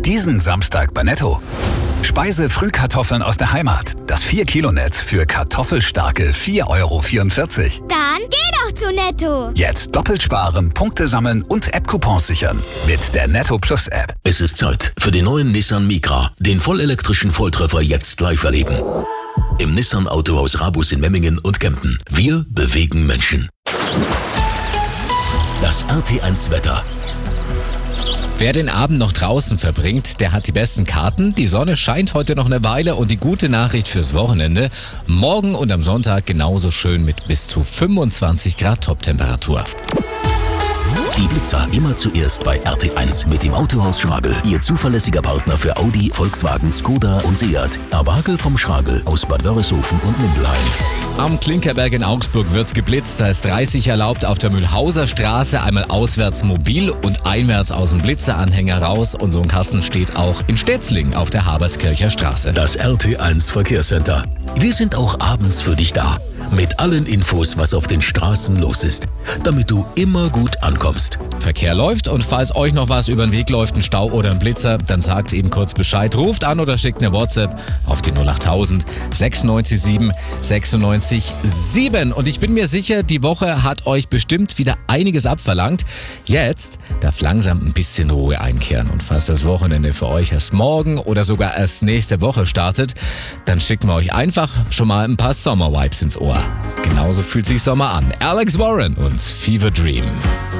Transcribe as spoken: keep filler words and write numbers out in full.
Diesen Samstag bei Netto. Speise-Frühkartoffeln aus der Heimat. Das vier Kilo Netz für kartoffelstarke vier Euro vierundvierzig. Dann geh doch zu Netto. Jetzt doppelt sparen, Punkte sammeln und App-Coupons sichern. Mit der Netto Plus App. Es ist Zeit für den neuen Nissan Micra. Den vollelektrischen Volltreffer jetzt live erleben. Im Nissan Autohaus Rabus in Memmingen und Kempten. Wir bewegen Menschen. Das R T eins Wetter. Wer den Abend noch draußen verbringt, der hat die besten Karten. Die Sonne scheint heute noch eine Weile und die gute Nachricht fürs Wochenende: morgen und am Sonntag genauso schön mit bis zu fünfundzwanzig Grad Toptemperatur. Die Blitzer immer zuerst bei R T eins mit dem Autohaus Schragel. Ihr zuverlässiger Partner für Audi, Volkswagen, Skoda und Seat. Erwagel vom Schragel aus Bad Wörishofen und Mindelheim. Am Klinkerberg in Augsburg wird's geblitzt. Da ist dreißig erlaubt auf der Mühlhauser Straße. Einmal auswärts mobil und einwärts aus dem Blitzeranhänger raus. Und so ein Kasten steht auch in Stetzling auf der Haberskircher Straße. Das R T eins Verkehrscenter. Wir sind auch abends für dich da. Mit allen Infos, was auf den Straßen los ist. Damit du immer gut ankommst. Verkehr läuft und falls euch noch was über den Weg läuft, ein Stau oder ein Blitzer, dann sagt eben kurz Bescheid. Ruft an oder schickt eine WhatsApp auf die null achttausend sechsundneunzig sieben sechsundneunzig sieben. Und ich bin mir sicher, die Woche hat euch bestimmt wieder einiges abverlangt. Jetzt darf langsam ein bisschen Ruhe einkehren. Und falls das Wochenende für euch erst morgen oder sogar erst nächste Woche startet, dann schicken wir euch einfach schon mal ein paar Sommer-Vibes ins Ohr. Genauso fühlt sich Sommer an. Alex Warren und Fever Dream.